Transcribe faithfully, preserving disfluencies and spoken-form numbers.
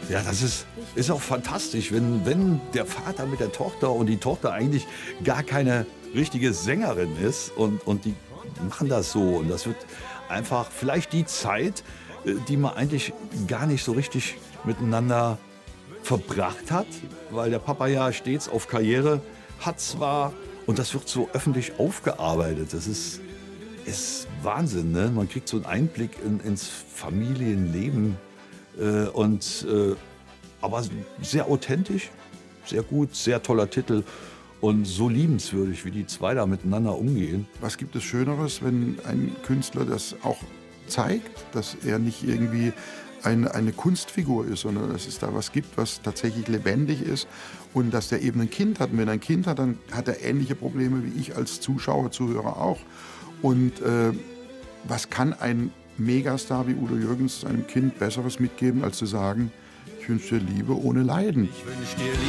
Ja, das ist, ist auch fantastisch, wenn, wenn der Vater mit der Tochter und die Tochter eigentlich gar keine richtige Sängerin ist und, und die machen das so. Und das wird einfach vielleicht die Zeit, äh, die man eigentlich gar nicht so richtig miteinander verbracht hat, weil der Papa ja stets auf Karriere hat zwar und das wird so öffentlich aufgearbeitet. Das ist, ist Wahnsinn, ne? Man kriegt so einen Einblick in, ins Familienleben äh, und äh, aber sehr authentisch, sehr gut, sehr toller Titel und so liebenswürdig, wie die zwei da miteinander umgehen. Was gibt es Schöneres, wenn ein Künstler das auch zeigt, dass er nicht irgendwie eine, eine Kunstfigur ist, sondern dass es da was gibt, was tatsächlich lebendig ist und dass der eben ein Kind hat. Und wenn er ein Kind hat, dann hat er ähnliche Probleme wie ich als Zuschauer, Zuhörer auch. Und äh, was kann ein Megastar wie Udo Jürgens seinem Kind Besseres mitgeben, als zu sagen, ich wünsche dir Liebe ohne Leiden. Ich wünsch dir